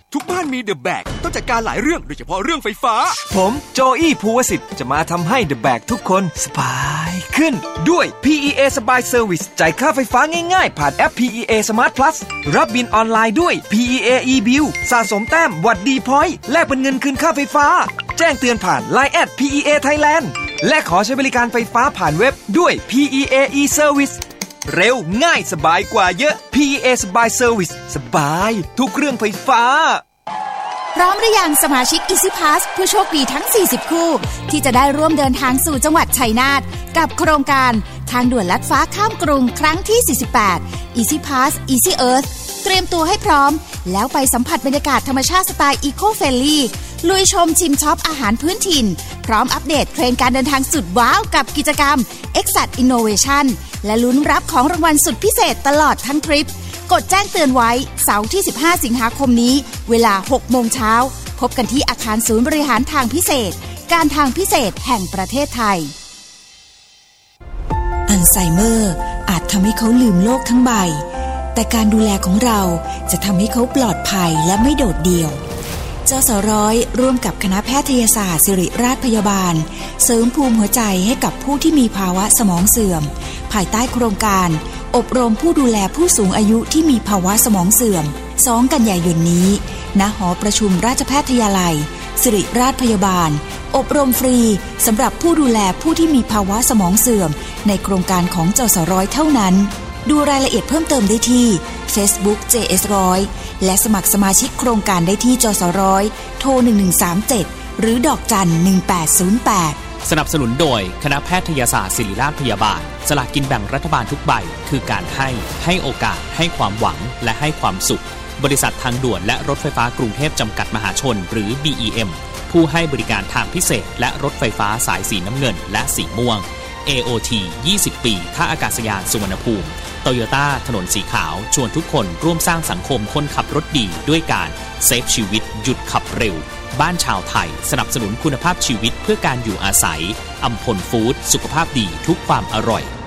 ทุกบ้านมีเดอะแบกต้องจัดการหลายเรื่องโดยเฉพาะเรื่องไฟฟ้าผมโจอี้ภูวสิทธิ์จะมาทำให้เดอะแบกทุกคนสบายขึ้นด้วย PEA สบายเซอร์วิสจ่ายค่าไฟฟ้าง่ายๆผ่านแอป PEA Smart Plus รับบิลออนไลน์ด้วย PEA eBill สะสมแต้มวัดดีพอยต์แลกเป็นเงินคืนค่าไฟฟ้าแจ้งเตือนผ่าน Line @PEA Thailand และขอใช้บริการไฟฟ้าผ่านเว็บด้วย PEA eServiceเร็วง่ายสบายกว่าเยอะ PEA สบายเซอร์วิสสบายทุกเรื่องไฟฟ้าพร้อมหรือยังสมาชิก Easy Pass ผู้โชคดีทั้ง40คู่ที่จะได้ร่วมเดินทางสู่จังหวัดชัยนาทกับโครงการทางด่วนลัดฟ้าข้ามกรุงครั้งที่48 Easy Pass Easy Earth เตรียมตัวให้พร้อมแล้วไปสัมผัสบรรยากาศธรรมชาติสไตล์ Eco-Friendly ลุยชมชิมช็อปอาหารพื้นถิ่นพร้อมอัปเดตเทรนด์การเดินทางสุดว้าวกับกิจกรรม Exact Innovation และลุ้นรับของรางวัลสุดพิเศษตลอดทั้งทริปกดแจ้งเตือนไว้เสาร์ที่15สิงหาคมนี้เวลา 6 โมงเช้าพบกันที่อาคารศูนย์บริหารทางพิเศษการทางพิเศษแห่งประเทศไทยอัลไซเมอร์อาจทำให้เขาลืมโลกทั้งใบแต่การดูแลของเราจะทำให้เขาปลอดภัยและไม่โดดเดี่ยวจสร้อยร่วมกับคณะแพทยศาสตร์ศิริราชพยาบาลเสริมภูมิหัวใจให้กับผู้ที่มีภาวะสมองเสื่อมภายใต้โครงการอบรมผู้ดูแลผู้สูงอายุที่มีภาวะสมองเสื่อม2 กันยายนนี้ณ หอประชุมราชแพทยาลัยศิริราชพยาบาลอบรมฟรีสำหรับผู้ดูแลผู้ที่มีภาวะสมองเสื่อมในโครงการของจสร้อยเท่านั้นดูรายละเอียดเพิ่มเติมได้ที่ Facebook JS100 และสมัครสมาชิกโครงการได้ที่จสร้อยโทร1137หรือดอกจัน1808 สนับสนุนโดยคณะแพทยศาสตร์ศิริราชพยาบาลสลากกินแบ่งรัฐบาลทุกใบคือการให้โอกาสให้ความหวังและให้ความสุขบริษัททางด่วนและรถไฟฟ้ากรุงเทพจำกัดมหาชนหรือ BEM ผู้ให้บริการทางพิเศษและรถไฟฟ้าสายสีน้ำเงินและสีม่วง AOT 20 ปีท่าอากาศยานสุวรรณภูมิโตโยต้าถนนสีขาวชวนทุกคนร่วมสร้างสังคมคนขับรถดีด้วยการเซฟชีวิตหยุดขับเร็วบ้านชาวไทยสนับสนุนคุณภาพชีวิตเพื่อการอยู่อาศัยอัมพลฟู้ดสุขภาพดีทุกความอร่อย